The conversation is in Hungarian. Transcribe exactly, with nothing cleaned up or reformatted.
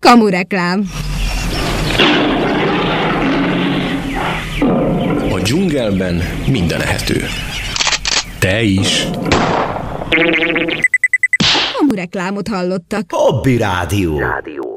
Kamureklám. A dzsungelben minden ehető. Te is. Kamureklámot hallottak. Hobby Rádió. Rádió.